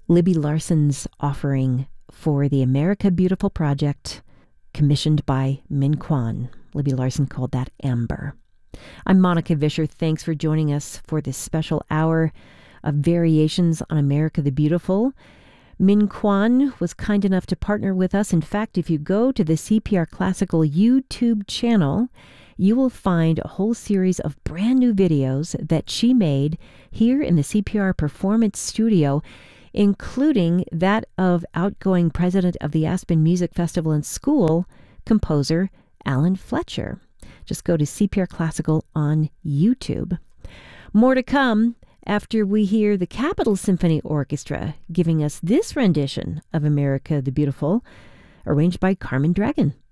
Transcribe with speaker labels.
Speaker 1: Libby Larson's offering for the America Beautiful project, commissioned by Min Kwan. Libby Larson called that Amber. I'm Monica Vischer. Thanks for joining us for this special hour of variations on America the Beautiful. Min Kwan was kind enough to partner with us. In fact, if you go to the CPR Classical YouTube channel, you will find a whole series of brand new videos that she made here in the CPR Performance Studio, including that of outgoing president of the Aspen Music Festival and School, composer Alan Fletcher. Just go to CPR Classical on YouTube. More to come after we hear the Capitol Symphony Orchestra giving us this rendition of America the Beautiful, arranged by Carmen Dragon.